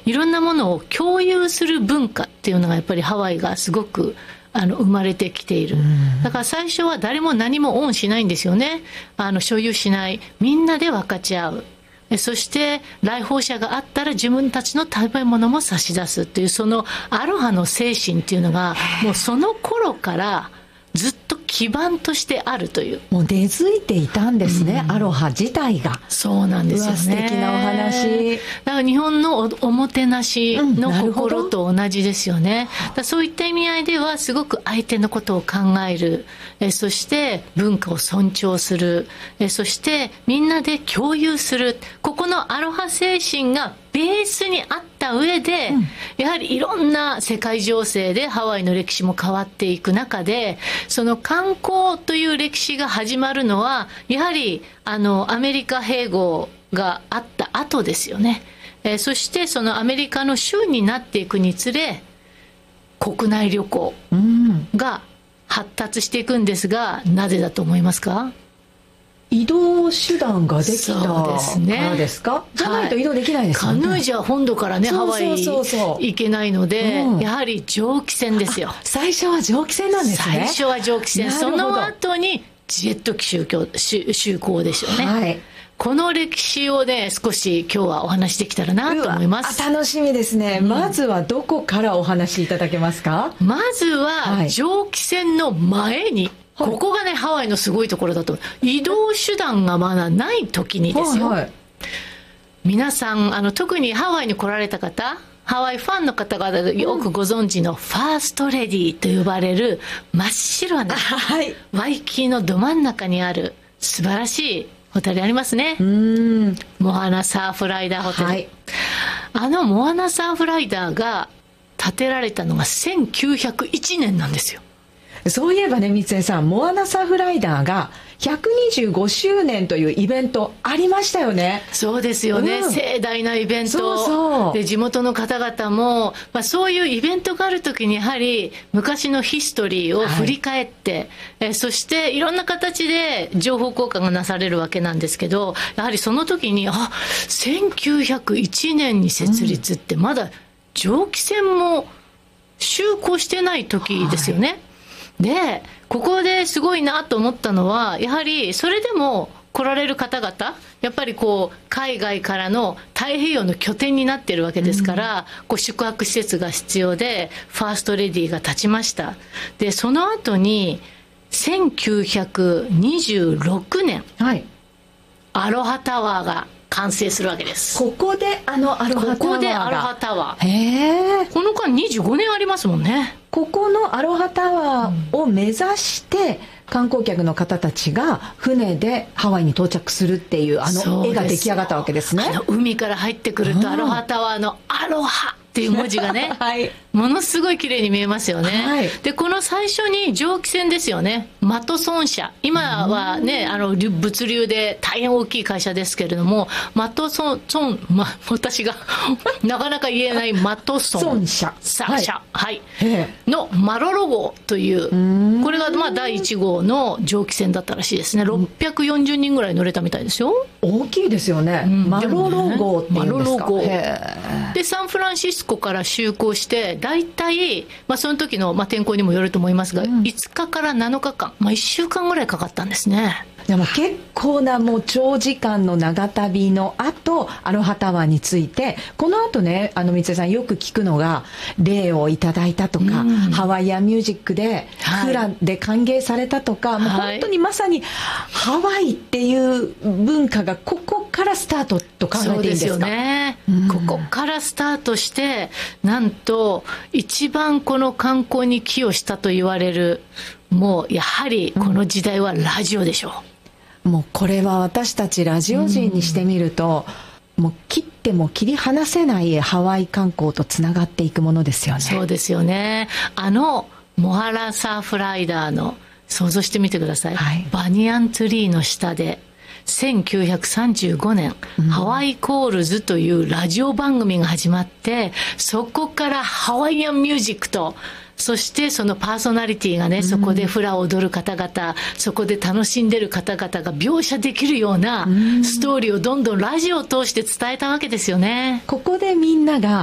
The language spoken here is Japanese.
いろんなものを共有する文化っていうのがやっぱりハワイがすごく生まれてきている。だから最初は誰も何もオンしないんですよね。所有しない。みんなで分かち合う。そして来訪者があったら自分たちの食べ物も差し出すっていう、そのアロハの精神っていうのがもうその頃からずっと基盤としてあるという、 もう根付いていたんですね、アロハ自体が。 そうなんですよね。 素敵なお話。 だから日本のおもてなしの心と同じですよね。だそういった意味合いではすごく相手のことを考える、そして文化を尊重する、そしてみんなで共有する、ここのアロハ精神がベースにあった上で、やはりいろんな世界情勢でハワイの歴史も変わっていく中で、その観光という歴史が始まるのはやはりアメリカ併合があった後ですよね。そしてそのアメリカの州になっていくにつれ国内旅行が発達していくんですが、なぜだと思いますか？ 移動手段ができたからですか？じゃないと移動できないですよね。 カヌーじゃ本土からね、ハワイ行けないので、やはり蒸気船ですよ。 最初は蒸気船なんですね。 最初は蒸気船。その後にジェット機就航ですよね。はい。この歴史をね、少し今日はお話できたらなと思います。 楽しみですね。まずはどこからお話しいただけますか？ まずは蒸気船の前に、ここがね、ハワイのすごいところだと。移動手段がまだない時にですよ。皆さん、特にハワイに来られた方、ハワイファンの方がよくご存知のファーストレディと呼ばれる真っ白な、ワイキキのど真ん中にある素晴らしいホテルありますね。モアナサーフライダーホテル。モアナサーフライダーが建てられたのが1901年なんですよ。 そういえばね、三江さん、モアナサーフライダーが125周年というイベントありましたよね。 そうですよね、盛大なイベントで、地元の方々も、そういうイベントがあるときにやはり昔のヒストリーを振り返って、そしていろんな形で情報交換がなされるわけなんですけど、やはりその時に1901年に設立ってまだ蒸気船も就航してない時ですよね。で、ここですごいなと思ったのは、やはりそれでも来られる方々、やっぱり海外からの太平洋の拠点になっているわけですから、宿泊施設が必要で、ファーストレディが立ちました。で、その後に、1926年、アロハタワーが完成するわけです。 ここでアロハタワーが。 ここでアロハタワー。この間25年ありますもんね。 ここのアロハタワーを目指して観光客の方たちが船でハワイに到着するっていう絵が出来上がったわけですね。 海から入ってくるとアロハタワーのアロハっていう文字がね、ものすごい綺麗に見えますよね。で、この最初に蒸気船ですよね。マトソン社。今はね、物流で大変大きい会社ですけれども、マトソン、私がなかなか言えないマトソン社。のマロロ号という、これが第1号の蒸気船だったらしいですね。640人ぐらい乗れたみたいですよ。 大きいですよね。マロロ号っていうんですか。 で、サンフランシスコから就航して、大体、その時の天候にもよると思いますが、5日から7日間、1週間ぐらいかかったんですね。 でも結構なもう長時間の長旅の後、アロハタワーについて、この後ね、三江さんよく聞くのが、礼をいただいたとか、ハワイアンミュージックで、フラで歓迎されたとか、もう本当にまさにハワイっていう文化がここからスタートと考えていいんですか？ そうですよね。ここからスタートして、なんと一番この観光に寄与したと言われる、もうやはりこの時代はラジオでしょう。 もうこれは私たちラジオ人にしてみると、もう切っても切り離せないハワイ観光とつながっていくものですよね。 そうですよね。モアナサーフライダーの想像してみてください。バニヤンツリーの下で1935年、ハワイコールズというラジオ番組が始まって、そこからハワイアンミュージックと、そしてそのパーソナリティがね、そこでフラを踊る方々、そこで楽しんでる方々が描写できるようなストーリーをどんどんラジオを通して伝えたわけですよね。 ここでみんなが